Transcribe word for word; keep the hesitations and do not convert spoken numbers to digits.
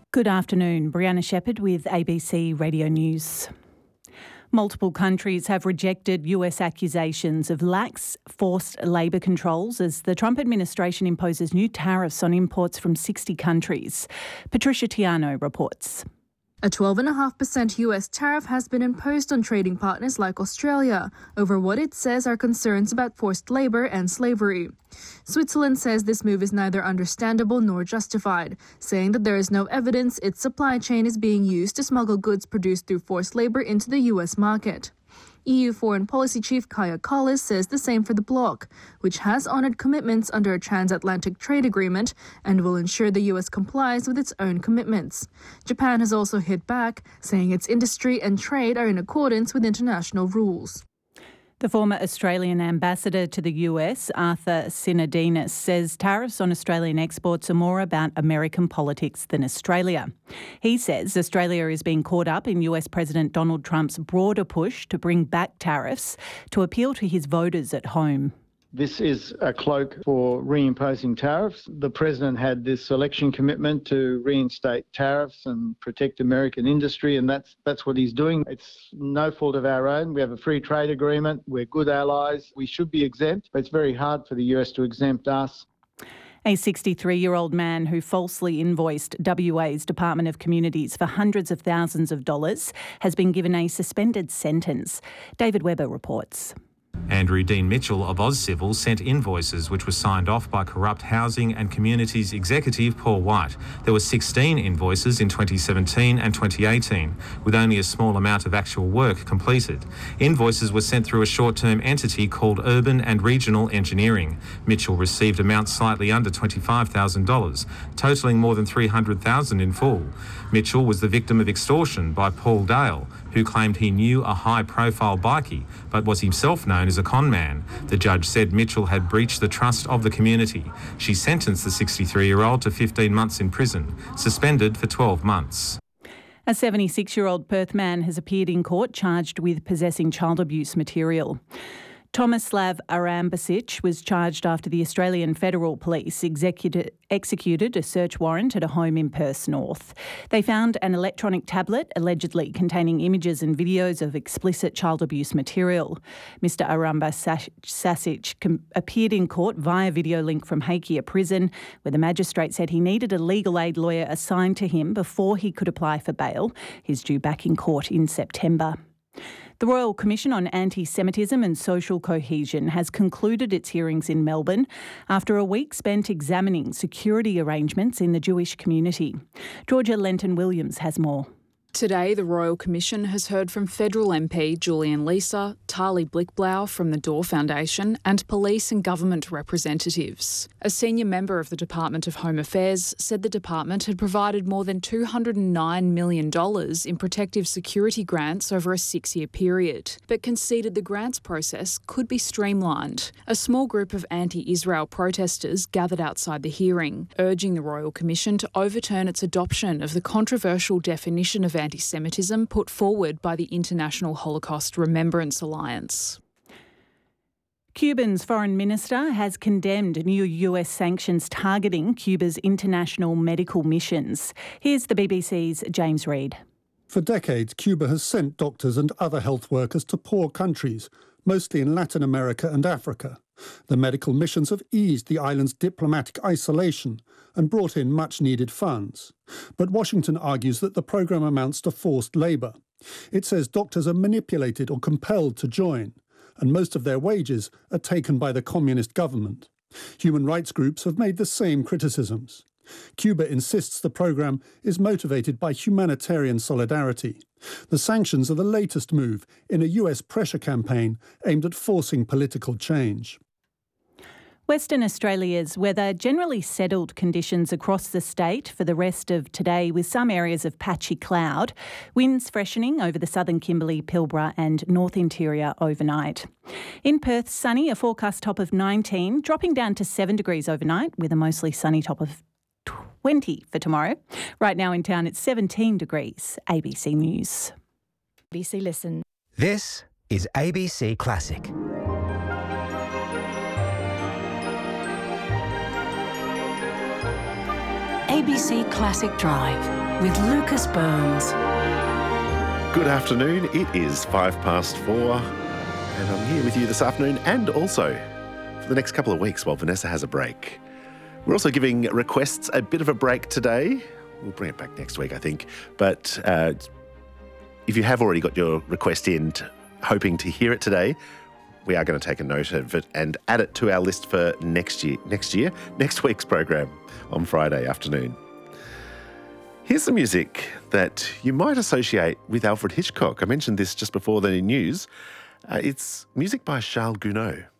Good afternoon. Brianna Shepherd with A B C Radio News. Multiple countries have rejected U S accusations of lax forced labour controls as the Trump administration imposes new tariffs on imports from sixty countries. Patricia Tiano reports. A twelve point five percent U S tariff has been imposed on trading partners like Australia over what it says are concerns about forced labour and slavery. Switzerland says this move is neither understandable nor justified, saying that there is no evidence its supply chain is being used to smuggle goods produced through forced labour into the U S market. E U Foreign Policy Chief Kaja Kallas says the same for the bloc, which has honoured commitments under a transatlantic trade agreement and will ensure the U S complies with its own commitments. Japan has also hit back, saying its industry and trade are in accordance with international rules. The former Australian ambassador to the U S, Arthur Sinodinos, says tariffs on Australian exports are more about American politics than Australia. He says Australia is being caught up in U S President Donald Trump's broader push to bring back tariffs to appeal to his voters at home. This is a cloak for reimposing tariffs. The President had this election commitment to reinstate tariffs and protect American industry, and that's that's what he's doing. It's no fault of our own. We have a free trade agreement. We're good allies. We should be exempt, but it's very hard for the U S to exempt us. A sixty-three-year-old man who falsely invoiced W A's Department of Communities for hundreds of thousands of dollars has been given a suspended sentence. David Webber reports. Andrew Dean Mitchell of AusCivil sent invoices which were signed off by corrupt Housing and Communities Executive Paul White. There were sixteen invoices in twenty seventeen and twenty eighteen, with only a small amount of actual work completed. Invoices were sent through a short-term entity called Urban and Regional Engineering. Mitchell received amounts slightly under twenty-five thousand dollars, totalling more than three hundred thousand dollars in full. Mitchell was the victim of extortion by Paul Dale, who claimed he knew a high-profile bikie, but was himself known as a con man. The judge said Mitchell had breached the trust of the community. She sentenced the sixty-three-year-old to fifteen months in prison, suspended for twelve months. A seventy-six-year-old Perth man has appeared in court charged with possessing child abuse material. Tomislav Arambasic was charged after the Australian Federal Police executed, executed a search warrant at a home in Perth North. They found an electronic tablet allegedly containing images and videos of explicit child abuse material. Mister Arambasic com- appeared in court via video link from Hakea Prison, where the magistrate said he needed a legal aid lawyer assigned to him before he could apply for bail. He's due back in court in September. The Royal Commission on Anti-Semitism and Social Cohesion has concluded its hearings in Melbourne after a week spent examining security arrangements in the Jewish community. Georgia Lenton-Williams has more. Today, the Royal Commission has heard from Federal M P Julian Leeser, Tali Blickblau from the Door Foundation and police and government representatives. A senior member of the Department of Home Affairs said the department had provided more than two hundred nine million dollars in protective security grants over a six-year period, but conceded the grants process could be streamlined. A small group of anti-Israel protesters gathered outside the hearing, urging the Royal Commission to overturn its adoption of the controversial definition of anti-Semitism put forward by the International Holocaust Remembrance Alliance. Cuba's foreign minister has condemned new U S sanctions targeting Cuba's international medical missions. Here's the B B C's James Reid. For decades, Cuba has sent doctors and other health workers to poor countries, mostly in Latin America and Africa. The medical missions have eased the island's diplomatic isolation and brought in much-needed funds. But Washington argues that the programme amounts to forced labour. It says doctors are manipulated or compelled to join, and most of their wages are taken by the communist government. Human rights groups have made the same criticisms. Cuba insists the programme is motivated by humanitarian solidarity. The sanctions are the latest move in a U S pressure campaign aimed at forcing political change. Western Australia's weather generally settled conditions across the state for the rest of today, with some areas of patchy cloud. Winds freshening over the southern Kimberley, Pilbara and North Interior overnight. In Perth, sunny, a forecast top of nineteen, dropping down to seven degrees overnight with a mostly sunny top of twenty for tomorrow. Right now in town it's seventeen degrees. A B C News. A B C Listen. This is A B C Classic. A A B C Classic Drive with Lucas Burns. Good afternoon. It is five past four, and I'm here with you this afternoon and also for the next couple of weeks while Vanessa has a break. We're also giving requests a bit of a break today. We'll bring it back next week, I think. But uh, if you have already got your request in, t- hoping to hear it today, we are going to take a note of it and add it to our list for next year, next year, next week's program on Friday afternoon. Here's some music that you might associate with Alfred Hitchcock. I mentioned this just before the news. Uh, it's music by Charles Gounod.